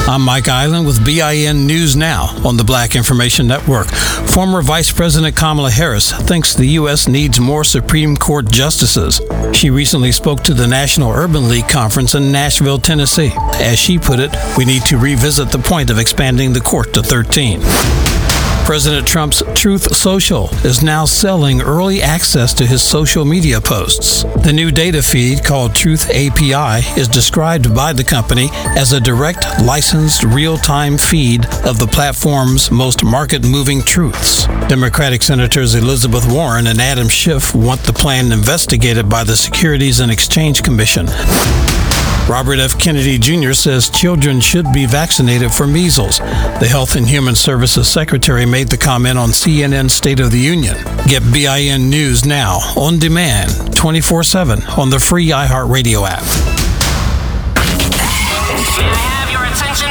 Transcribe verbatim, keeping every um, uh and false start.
I'm Mike Island with B I N News Now on the Black Information Network. Former Vice President Kamala Harris thinks the U S needs more Supreme Court justices. She recently spoke to the National Urban League Conference in Nashville, Tennessee. As she put it, we need to revisit the point of expanding the court to thirteen. President Trump's Truth Social is now selling early access to his social media posts. The new data feed, called Truth A P I, is described by the company as a direct, licensed, real-time feed of the platform's most market-moving truths. Democratic Senators Elizabeth Warren and Adam Schiff want the plan investigated by the Securities and Exchange Commission. Robert F. Kennedy Junior says children should be vaccinated for measles. The Health and Human Services Secretary made the comment on C N N's State of the Union. Get B I N News Now on demand twenty-four seven on the free iHeartRadio app.